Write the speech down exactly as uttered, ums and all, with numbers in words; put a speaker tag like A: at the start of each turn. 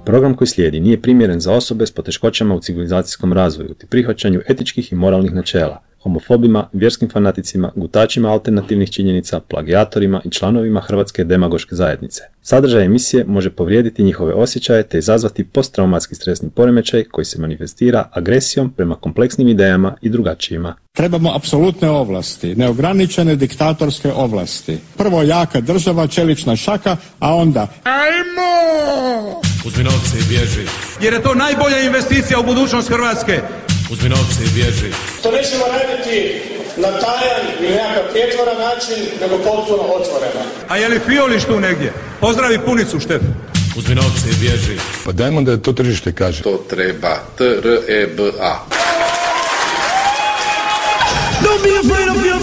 A: Program koji slijedi nije primjeren za osobe s poteškoćama u civilizacijskom razvoju te prihvaćanju etičkih i moralnih načela, homofobima, vjerskim fanaticima, gutačima alternativnih činjenica, plagijatorima i članovima Hrvatske demagoške zajednice. Sadržaj emisije može povrijediti njihove osjećaje te izazvati posttraumatski stresni poremećaj koji se manifestira agresijom prema kompleksnim idejama i drugačijima.
B: Trebamo apsolutne ovlasti, neograničene diktatorske ovlasti. Prvo jaka država, čelična šaka, a onda ajmo!
C: Uzmi novce i bježi. Jer je to najbolja investicija u budućnost Hrvatske. Uzmi novce i bježi.
D: To nećemo raditi na tajan ili nekakav prijetvoran način, nego potpuno otvoreno.
C: A je li Fioliš tu negdje? Pozdravi punicu, Štef. Uzmi novce i bježi.
E: Pa dajmo da to tržište kaže.
F: To treba. T R E B A.
G: Don't be afraid of your